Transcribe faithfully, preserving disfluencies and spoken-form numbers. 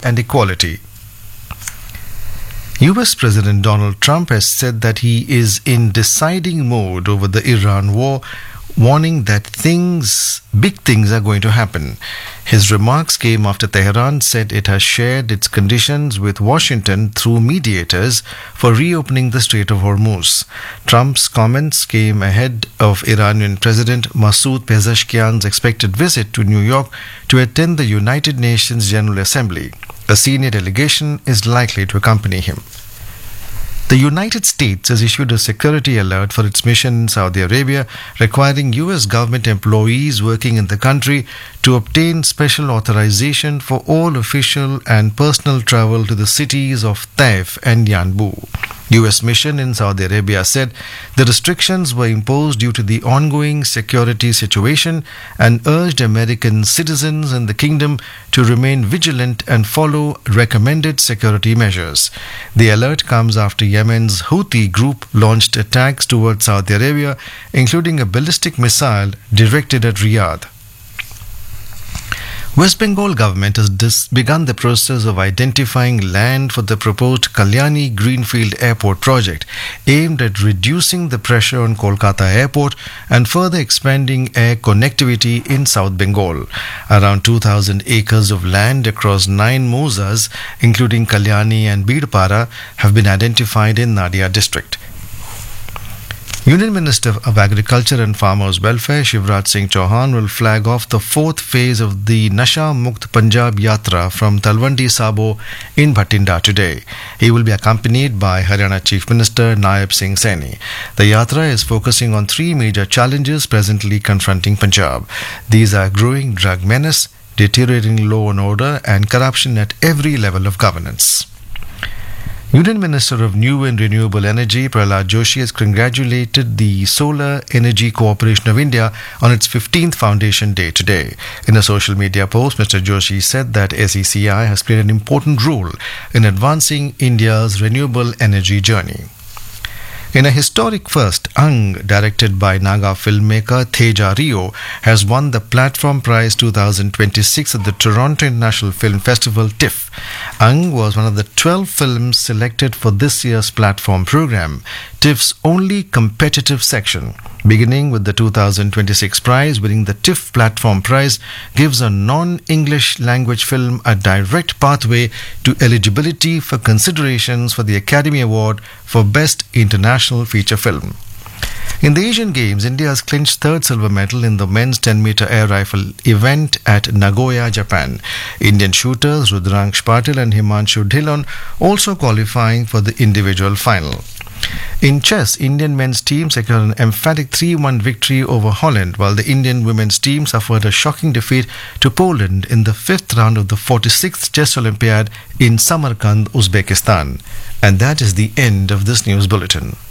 and equality. U S President Donald Trump has said that he is in deciding mode over the Iran war, warning that things, big things are going to happen. His remarks came after Tehran said it has shared its conditions with Washington through mediators for reopening the Strait of Hormuz. Trump's comments came ahead of Iranian President Masoud Pezeshkian's expected visit to New York to attend the United Nations General Assembly. A senior delegation is likely to accompany him. The United States has issued a security alert for its mission in Saudi Arabia, requiring U S government employees working in the country to obtain special authorization for all official and personal travel to the cities of Taif and Yanbu. U S mission in Saudi Arabia said the restrictions were imposed due to the ongoing security situation and urged American citizens in the kingdom to remain vigilant and follow recommended security measures. The alert comes after Yemen's Houthi group launched attacks towards Saudi Arabia, including a ballistic missile directed at Riyadh. West Bengal government has dis- begun the process of identifying land for the proposed Kalyani Greenfield Airport project, aimed at reducing the pressure on Kolkata Airport and further expanding air connectivity in South Bengal. Around two thousand acres of land across nine mozas, including Kalyani and Bidpara, have been identified in Nadia district. Union Minister of Agriculture and Farmers Welfare Shivraj Singh Chauhan will flag off the fourth phase of the Nasha Mukt Punjab Yatra from Talwandi Sabo in Bhatinda today. He will be accompanied by Haryana Chief Minister Naib Singh Saini. The Yatra is focusing on three major challenges presently confronting Punjab. These are growing drug menace, deteriorating law and order, and corruption at every level of governance. Union Minister of New and Renewable Energy Prahlad Joshi has congratulated the Solar Energy Corporation of India on its fifteenth Foundation Day today. In a social media post, Mister Joshi said that S E C I has played an important role in advancing India's renewable energy journey. In a historic first, Ang, directed by Naga filmmaker Teja Rio, has won the Platform Prize twenty twenty-six at the Toronto International Film Festival TIFF. Ang was one of the twelve films selected for this year's platform program, TIFF's only competitive section. Beginning with the two thousand twenty-six prize, winning the TIFF Platform Prize gives a non-English language film a direct pathway to eligibility for considerations for the Academy Award for Best International Feature Film. In the Asian Games, India has clinched third silver medal in the men's ten meter air rifle event at Nagoya, Japan. Indian shooters Rudraksh Patil and Himanshu Dhillon also qualifying for the individual final. In chess, Indian men's team secured an emphatic three one victory over Holland, while the Indian women's team suffered a shocking defeat to Poland in the fifth round of the forty-sixth Chess Olympiad in Samarkand, Uzbekistan. And that is the end of this news bulletin.